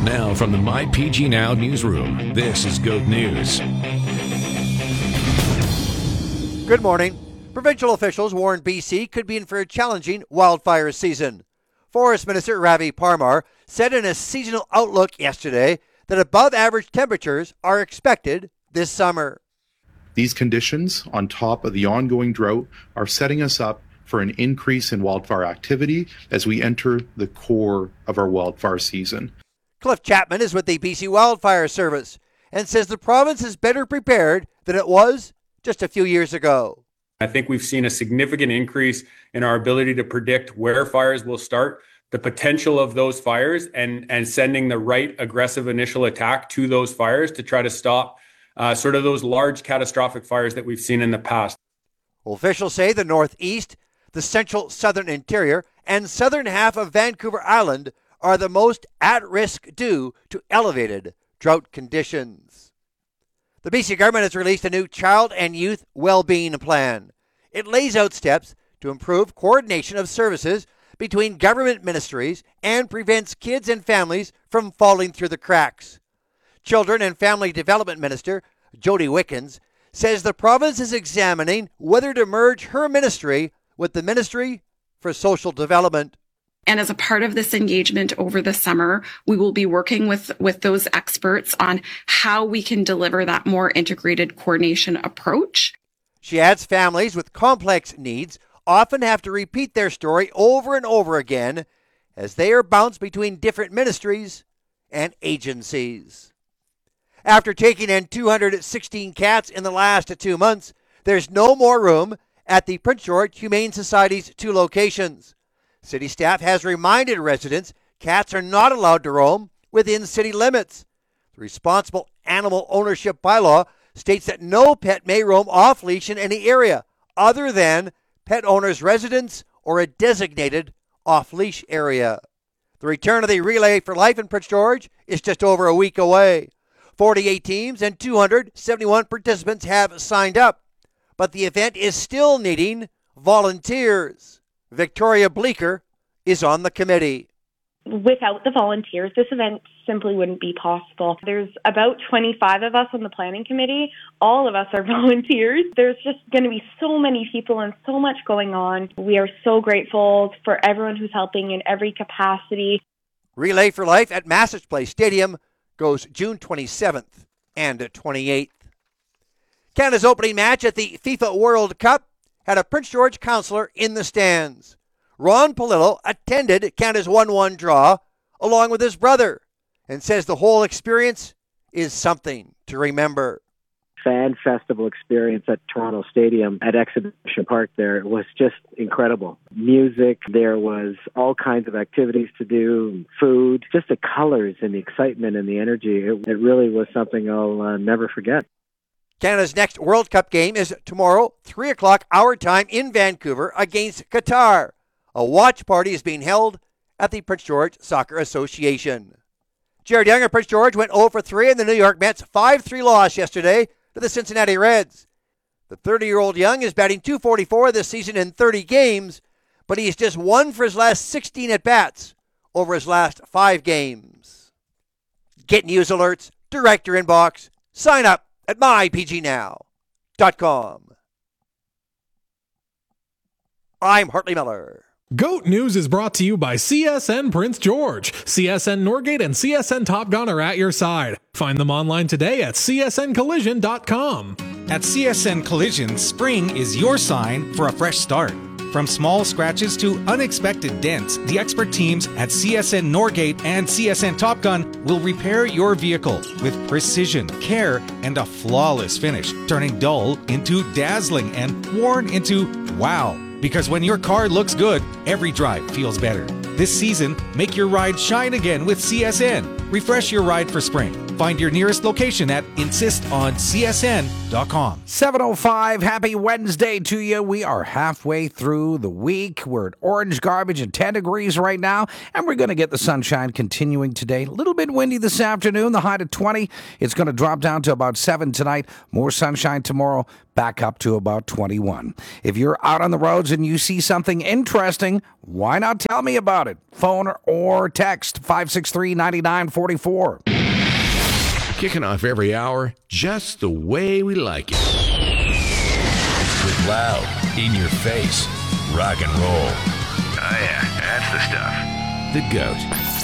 Now from the MyPG Now newsroom, this is GOAT News. Good morning. Provincial officials warn BC could be in for a challenging wildfire season. Forest Minister Ravi Parmar said in a seasonal outlook yesterday that above average temperatures are expected this summer. These conditions, on top of the ongoing drought, are setting us up for an increase in wildfire activity as we enter the core of our wildfire season. Cliff Chapman is with the BC Wildfire Service and says the province is better prepared than it was just a few years ago. I think we've seen a significant increase in our ability to predict where fires will start, the potential of those fires, and sending the right aggressive initial attack to those fires to try to stop sort of those large catastrophic fires that we've seen in the past. Officials say the northeast, the central southern interior, and southern half of Vancouver Island are the most at risk due to elevated drought conditions. The BC government has released a new child and youth well-being plan. It lays out steps to improve coordination of services between government ministries and prevents kids and families from falling through the cracks. Children and Family Development Minister Jody Wickens says the province is examining whether to merge her ministry with the Ministry for Social Development. And as a part of this engagement over the summer, we will be working with those experts on how we can deliver that more integrated coordination approach. She adds families with complex needs often have to repeat their story over and over again as they are bounced between different ministries and agencies. After taking in 216 cats in the last 2 months, there's no more room at the Prince George Humane Society's 2 locations. City staff has reminded residents cats are not allowed to roam within city limits. The Responsible Animal Ownership Bylaw states that no pet may roam off-leash in any area other than pet owner's residence or a designated off-leash area. The return of the Relay for Life in Prince George is just over a week away. 48 teams and 271 participants have signed up, but the event is still needing volunteers. Victoria Bleeker is on the committee. Without the volunteers, this event simply wouldn't be possible. There's about 25 of us on the planning committee. All of us are volunteers. There's just going to be so many people and so much going on. We are so grateful for everyone who's helping in every capacity. Relay for Life at Massage Place Stadium goes June 27th and 28th. Canada's opening match at the FIFA World Cup had a Prince George councillor in the stands. Ron Palillo attended Canada's 1-1 draw along with his brother and says the whole experience is something to remember. Fan festival experience at Toronto Stadium at Exhibition Park there was just incredible. Music, there was all kinds of activities to do, food, just the colors and the excitement and the energy. It really was something I'll never forget. Canada's next World Cup game is tomorrow, 3 o'clock our time in Vancouver against Qatar. A watch party is being held at the Prince George Soccer Association. Jared Young of Prince George went 0 for 3 in the New York Mets' 5-3 loss yesterday to the Cincinnati Reds. The 30-year-old Young is batting .244 this season in 30 games, but he's just 1 for his last 16 at-bats over his last 5 games. Get news alerts direct to your inbox. Sign up at mypgnow.com. I'm Hartley Miller. GOAT News is brought to you by CSN Prince George. CSN Norgate and CSN Top Gun are at your side. Find them online today at csncollision.com. At CSN Collision, spring is your sign for a fresh start. From small scratches to unexpected dents, the expert teams at CSN Norgate and CSN Top Gun will repair your vehicle with precision, care, and a flawless finish, turning dull into dazzling and worn into wow. Because when your car looks good, every drive feels better. This season, make your ride shine again with CSN. Refresh your ride for spring. Find your nearest location at insistoncsn.com. 7:05, happy Wednesday to you. We are halfway through the week. We're at orange garbage and 10 degrees right now, and we're going to get the sunshine continuing today. A little bit windy this afternoon, the high to 20. It's going to drop down to about 7 tonight. More sunshine tomorrow, back up to about 21. If you're out on the roads and you see something interesting, why not tell me about it? Phone or text 563-9944. Kicking off every hour just the way we like it. With loud, in your face, rock and roll. Oh yeah, that's the stuff. The GOAT.